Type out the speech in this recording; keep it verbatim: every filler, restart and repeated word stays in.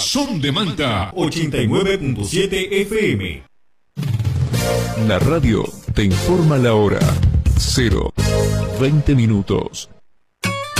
Son de Manta ochenta y nueve punto siete F M. La radio te informa la hora. Cero. veinte minutos.